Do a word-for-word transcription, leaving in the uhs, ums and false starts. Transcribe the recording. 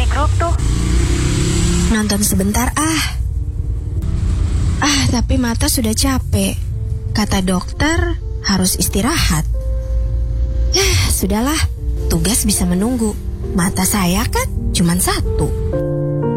Cikruk tuh. Nonton sebentar ah. Ah, tapi mata sudah capek. Kata dokter harus istirahat. Ya, sudahlah. Tugas bisa menunggu. Mata saya kan cuma satu.